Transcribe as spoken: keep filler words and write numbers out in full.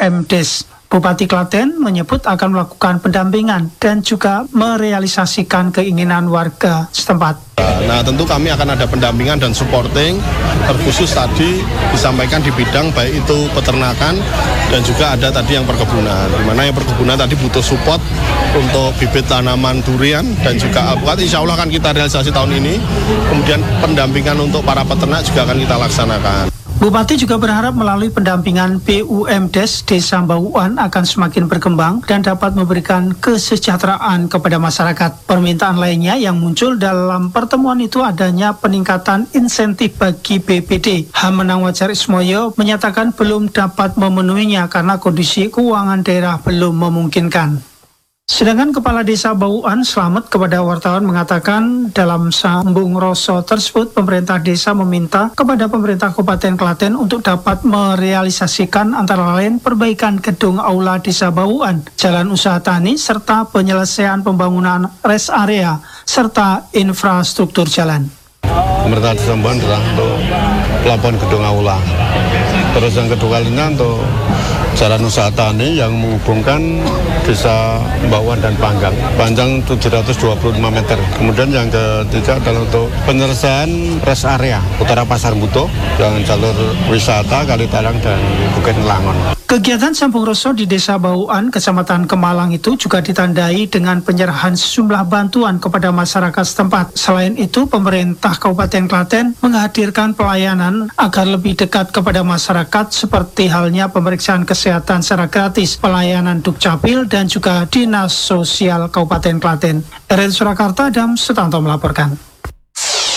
M Des. Bupati Klaten menyebut akan melakukan pendampingan dan juga merealisasikan keinginan warga setempat. Nah, tentu kami akan ada pendampingan dan supporting, terkhusus tadi disampaikan di bidang baik itu peternakan dan juga ada tadi yang perkebunan. Di mana yang perkebunan tadi butuh support untuk bibit tanaman durian dan juga alpukat. Insya Allah akan kita realisasi tahun ini. Kemudian pendampingan untuk para peternak juga akan kita laksanakan. Bupati juga berharap melalui pendampingan B U M Des Desa Bauan akan semakin berkembang dan dapat memberikan kesejahteraan kepada masyarakat. Permintaan lainnya yang muncul dalam pertemuan itu adanya peningkatan insentif bagi B P D. Hamenang Wajar Ismoyo menyatakan belum dapat memenuhinya karena kondisi keuangan daerah belum memungkinkan. Sedangkan Kepala Desa Bauan Slamet kepada wartawan mengatakan dalam sambung rasa tersebut pemerintah desa meminta kepada pemerintah Kabupaten Klaten untuk dapat merealisasikan antara lain perbaikan gedung aula Desa Bauan, jalan usaha tani, serta penyelesaian pembangunan rest area, serta infrastruktur jalan. Pemerintah Desa Bauan adalah untuk pelabuhan gedung aula. Terus yang kedua kalinya untuk jalan usaha tani yang menghubungkan Desa Bauan dan Panggang, panjang tujuh ratus dua puluh lima meter. Kemudian yang ketiga adalah untuk penyelesaian rest area Utara Pasar Buto, yang jalur wisata Kalitarang dan Bukit Langon. Kegiatan sambung rasa di Desa Bauan, Kecamatan Kemalang itu juga ditandai dengan penyerahan sejumlah bantuan kepada masyarakat setempat. Selain itu, pemerintah Kabupaten Klaten menghadirkan pelayanan agar lebih dekat kepada masyarakat seperti halnya pemeriksaan kesehatan secara gratis, pelayanan Dukcapil dan juga Dinas Sosial Kabupaten Klaten. R R Surakarta, Adam Sutanto melaporkan.